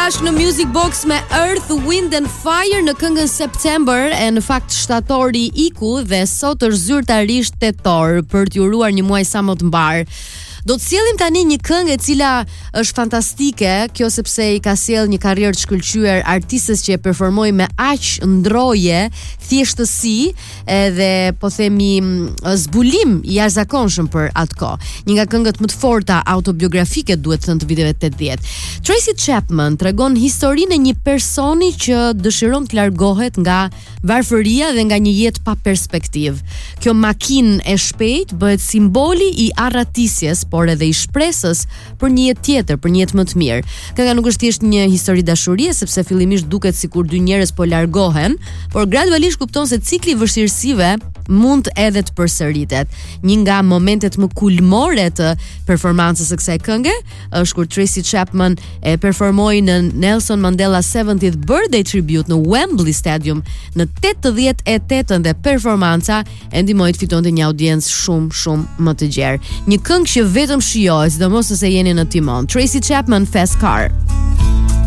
bashkë në Music Box me Earth, Wind and Fire në këngën September. E në fakt shtatori iku dhe sot është zyrtarisht tetor për t'ju uruar një muaj sa më të mbar. Do të sjellim tani një këngë e cila është fantastike, kjo sepse i ka sjell një karrierë të shkëlqyer artistës që e performoi me aq ndroje, thjeshtësi edhe po themi zbulim i jashtëzakonshëm për atë kohë. Një nga këngët më të forta autobiografike duhet thënë të viteve 80. Tracy Chapman tregon historinë e një personi që dëshiron të largohet nga varfëria dhe nga një jetë pa perspektivë. Kjo makinë e shpejtë bëhet simboli i arratisjes, por edhe i shpresës për një jetë tjetër, për një jetë më të mirë. Kënga nuk është thjesht një histori dashurie, sepse fillimisht duket sikur dy njerëz po largohen, por gradualisht kupton se cikli i vështirësive mund edhe të përsëritet. Një nga momentet më kulmore të performancës së kësaj kënge është kur Tracy Chapman e performoi në Nelson Mandela 70th Birthday Tribute në Wembley Stadium në 88 dhe performanca e ndihmoi të fitonte një audiencë shumë më të gjerë. Një këngë që vetëm shijoj, sidomos nëse jeni në timon. Tracy Chapman, Fast Car.